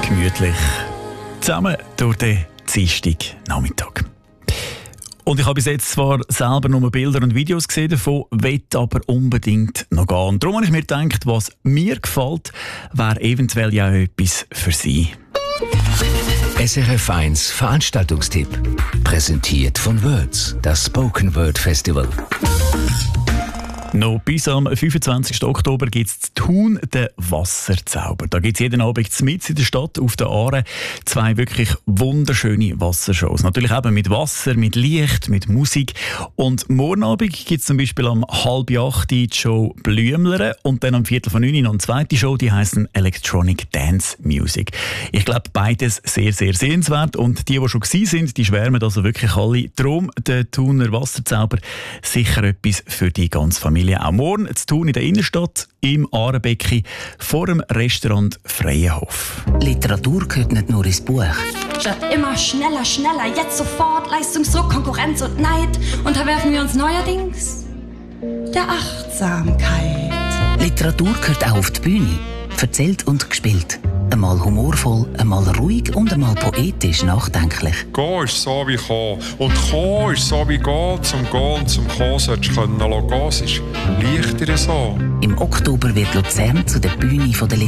gemütlich zusammen durch den Dienstagnachmittag. Und ich habe bis jetzt zwar selber nur Bilder und Videos gesehen davon, will aber unbedingt noch gehen. Und darum habe ich mir gedacht, was mir gefällt, wäre eventuell ja auch etwas für Sie. SRF 1 Veranstaltungstipp. Präsentiert von Words, das Spoken Word Festival. Noch bis am 25. Oktober gibt es in Thun den Wasserzauber. Da gibt es jeden Abend mitten in der Stadt auf der Aare 2 wirklich wunderschöne Wassershows. Natürlich eben mit Wasser, mit Licht, mit Musik. Und morgen Abend gibt es zum Beispiel am 7:30 die Show Blümlere und dann am 8:45 noch eine zweite Show, die heisst Electronic Dance Music. Ich glaube, beides sehr, sehr sehenswert. Und die schon gewesen sind, die schwärmen also wirklich alle. Darum der Thuner Wasserzauber sicher etwas für die ganze Familie. Auch morgen zu Thun in der Innenstadt, im Aarebecken, vor dem Restaurant Freienhof. Literatur gehört nicht nur ins Buch. Statt immer schneller, schneller, jetzt sofort, Leistungsdruck, Konkurrenz und Neid, unterwerfen wir uns neuerdings der Achtsamkeit. Literatur gehört auch auf die Bühne. Erzählt und gespielt. Einmal humorvoll, einmal ruhig und einmal poetisch nachdenklich. Gehen ist so wie kommen. Und kommen ist so wie gehen. Zum Gehen und zum Kommen solltest du gehen. Es ist leichter so. Im Oktober wird Luzern zu der Bühne der